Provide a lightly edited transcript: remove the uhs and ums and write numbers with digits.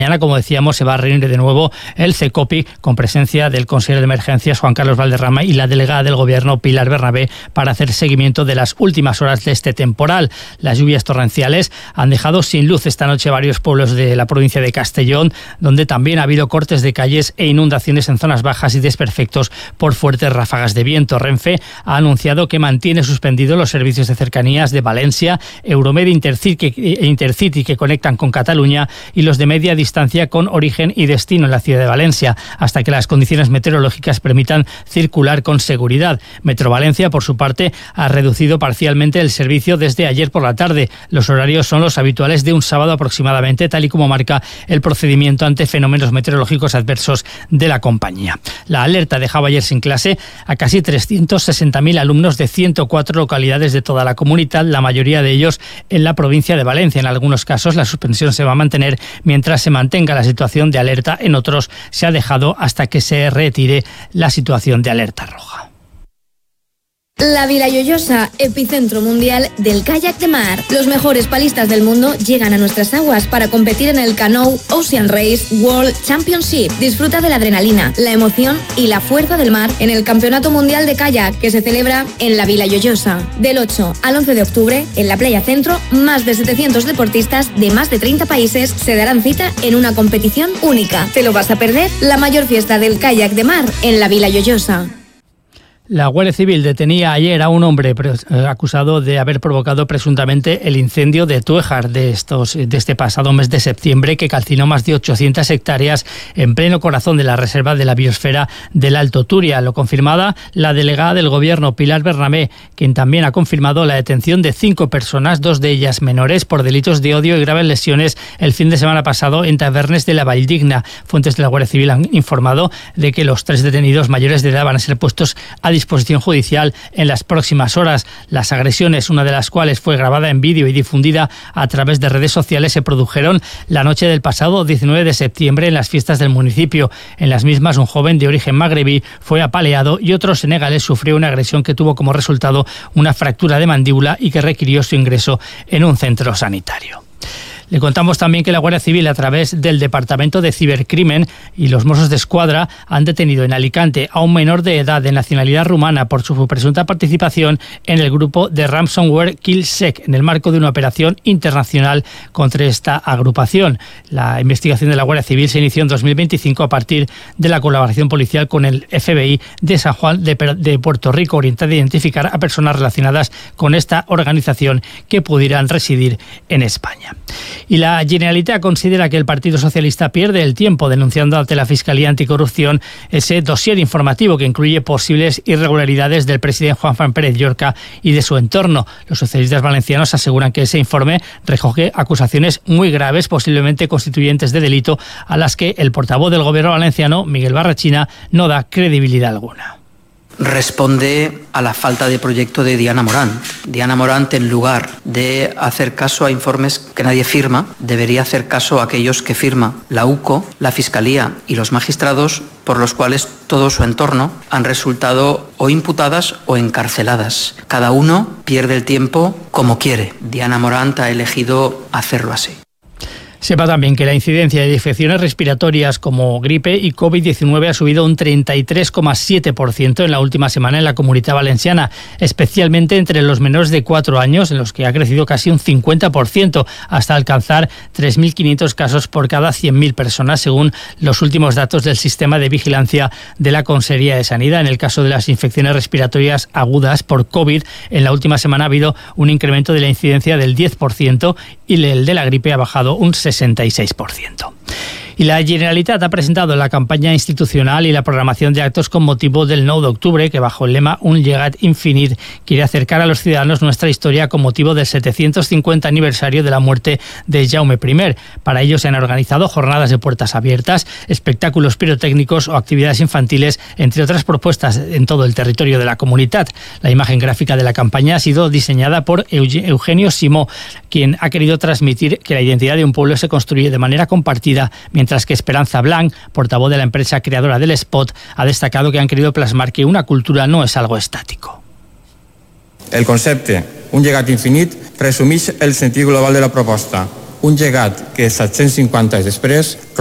Mañana, como decíamos, se va a reunir de nuevo el CECOPI con presencia del consejero de Emergencias Juan Carlos Valderrama y la delegada del Gobierno Pilar Bernabé para hacer seguimiento de las últimas horas de este temporal. Las lluvias torrenciales han dejado sin luz esta noche varios pueblos de la provincia de Castellón, donde también ha habido cortes de calles e inundaciones en zonas bajas y desperfectos por fuertes ráfagas de viento. Renfe ha anunciado que mantiene suspendidos los servicios de cercanías de Valencia, Euromed e Intercity que conectan con Cataluña y los de media distancia con origen y destino en la ciudad de Valencia, hasta que las condiciones meteorológicas permitan circular con seguridad. Metro Valencia, por su parte, ha reducido parcialmente el servicio desde ayer por la tarde. Los horarios son los habituales de un sábado aproximadamente, tal y como marca el procedimiento ante fenómenos meteorológicos adversos de la compañía. La alerta dejaba ayer sin clase a casi 360.000 alumnos de 104 localidades de toda la comunidad, la mayoría de ellos en la provincia de Valencia. En algunos casos la suspensión se va a mantener mientras se mantenga la situación de alerta, en otros se ha dejado hasta que se retire la situación de alerta roja. La Vila Lloyosa, epicentro mundial del kayak de mar. Los mejores palistas del mundo llegan a nuestras aguas para competir en el Canoe Ocean Race World Championship. Disfruta de la adrenalina, la emoción y la fuerza del mar en el Campeonato Mundial de Kayak que se celebra en la Vila Lloyosa. Del 8 al 11 de octubre, en la Playa Centro, más de 700 deportistas de más de 30 países se darán cita en una competición única. ¿Te lo vas a perder? La mayor fiesta del kayak de mar en la Vila Lloyosa. La Guardia Civil detenía ayer a un hombre acusado de haber provocado presuntamente el incendio de Tuéjar de este pasado mes de septiembre, que calcinó más de 800 hectáreas en pleno corazón de la reserva de la biosfera del Alto Turia. Lo confirmaba la delegada del Gobierno, Pilar Bernabé, quien también ha confirmado la detención de 5 personas, 2 de ellas menores, por delitos de odio y graves lesiones el fin de semana pasado en Tavernes de la Valldigna. Fuentes de la Guardia Civil han informado de que los 3 detenidos mayores de edad van a ser puestos a disposición judicial en las próximas horas. Las agresiones, una de las cuales fue grabada en vídeo y difundida a través de redes sociales, se produjeron la noche del pasado 19 de septiembre en las fiestas del municipio. En las mismas, un joven de origen magrebí fue apaleado y otro senegalés sufrió una agresión que tuvo como resultado una fractura de mandíbula y que requirió su ingreso en un centro sanitario. Le contamos también que la Guardia Civil, a través del Departamento de Cibercrimen y los Mossos de Escuadra, han detenido en Alicante a un menor de edad de nacionalidad rumana por su presunta participación en el grupo de ransomware Killsec, en el marco de una operación internacional contra esta agrupación. La investigación de la Guardia Civil se inició en 2025 a partir de la colaboración policial con el FBI de San Juan de Puerto Rico, orientada a identificar a personas relacionadas con esta organización que pudieran residir en España. Y la Generalitat considera que el Partido Socialista pierde el tiempo denunciando ante la Fiscalía Anticorrupción ese dossier informativo que incluye posibles irregularidades del presidente Juan Pérez Llorca y de su entorno. Los socialistas valencianos aseguran que ese informe recoge acusaciones muy graves, posiblemente constituyentes de delito, a las que el portavoz del Gobierno valenciano, Miguel Barrachina, no da credibilidad alguna. Responde a la falta de proyecto de Diana Morant. Diana Morant, en lugar de hacer caso a informes que nadie firma, debería hacer caso a aquellos que firma la UCO, la Fiscalía y los magistrados, por los cuales todo su entorno han resultado o imputadas o encarceladas. Cada uno pierde el tiempo como quiere. Diana Morant ha elegido hacerlo así. Sepa también que la incidencia de infecciones respiratorias como gripe y COVID-19 ha subido un 33,7% en la última semana en la Comunitat Valenciana, especialmente entre los menores de 4 años, en los que ha crecido casi un 50%, hasta alcanzar 3.500 casos por cada 100.000 personas, según los últimos datos del Sistema de Vigilancia de la Consellería de Sanidad. En el caso de las infecciones respiratorias agudas por COVID, en la última semana ha habido un incremento de la incidencia del 10% y el de la gripe ha bajado un 66%. Y la Generalitat ha presentado la campaña institucional y la programación de actos con motivo del 9 de octubre, que bajo el lema Un llegat infinit quiere acercar a los ciudadanos nuestra historia con motivo del 750 aniversario de la muerte de Jaume I. Para ello se han organizado jornadas de puertas abiertas, espectáculos pirotécnicos o actividades infantiles, entre otras propuestas en todo el territorio de la comunidad. La imagen gráfica de la campaña ha sido diseñada por Eugenio Simó, quien ha querido transmitir que la identidad de un pueblo se construye de manera compartida, mientras que Esperanza Blanc, portavoz de la empresa creadora del spot, ha destacado que han querido plasmar que una cultura no es algo estático. El concepte Un llegat infinit resumeix el sentit global de la proposta. un llegat que 750 anys després